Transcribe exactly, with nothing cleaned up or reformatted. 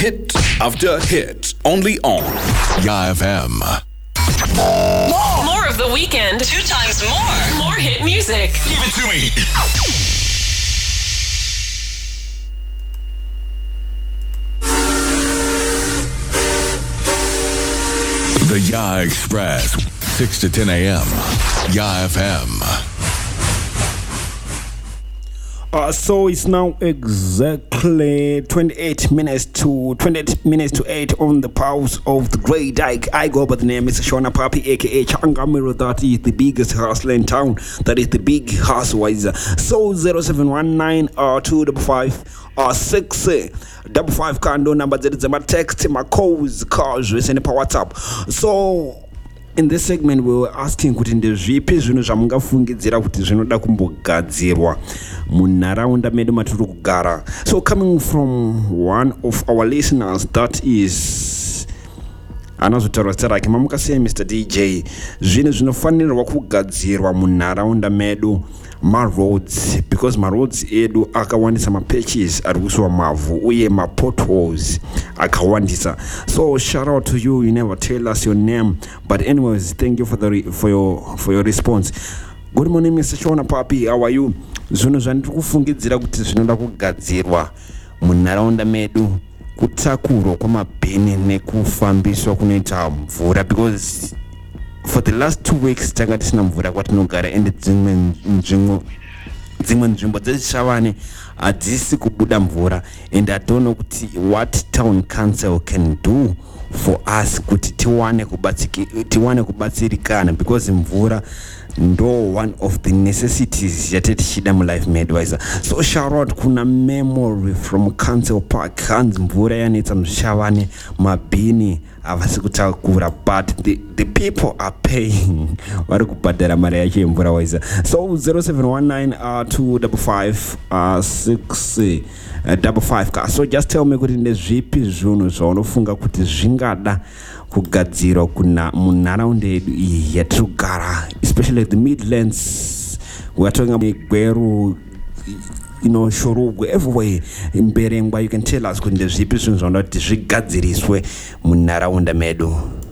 Hit after hit, only on Y F M. More, more of the weekend. Two times more. More hit music. Give it to me. The Y Express, six to ten a.m. Y F M. Uh, so it's now exactly twenty-eight minutes to twenty-eight minutes to eight on the pulse of the Great Dyke. I go by the name Mister Shona Papi, aka Changamiro. That is the biggest hustler in town. That is the big housewiser. So zero seven one nine or two double five or six double five kando number that is my text, my calls, calls, and WhatsApp. So in this segment we were asking kuti ndezvipi zvinhu zvamungafungidzira kuti zvinoda kumbogadzirwa munharaunda medu matiri kugara. So coming from one of our listeners, that is anozotaura zita rake mamukasiya Mister D J, zvinhu zvinofanirwa kugadzirwa munharaunda medu maroads, because maroads edu akawandisa mapatches ari kuiswa mavhu uye mapotholes akawandisa. So shout out to you, you never tell us your name, but anyways thank you for the re- for your for your response. Good morning Mister Shona Papi, how are you? Zvinhu zvandiri kufungidzira kuti zvinoda kugadzirwa munharaunda medu kutakurwa kwamabhini nekufambiswa kunoita mvura, because for the last two weeks tanga tisina mvura kwatinogara, and dzimwe nzvimbo dzimwe nzvimbo dzechishavane hadzisi kubuda mvura, and I don't know kuti what town council can do for us kuti tiwane kubatsiki tiwane kubatsirikana, because mvura ndo one of the necessities yate tichida mulife medwiser. So shout out kuna memory from Council Park, hanzi mvura yanetsa muzvishavane, mabhini havasi kutakura, but the, the people are paying vari kubhadhara mari yacho yemvura waiza. So zero seven one nine two five five six double five ka. So just tell me kuti ndezvipi zvinhu zvaunofunga kuti zvingada kugadzirwa kuna munharaunda yedu iyi yatiri kugara, especially the Midlands. We are talking about Gweru, you know, Shorugwe, everywhere in Berengwa. You can tell us kuti ndezvipi zvinhu zvaunoda kuti zvigadziriswe munharaunda medu.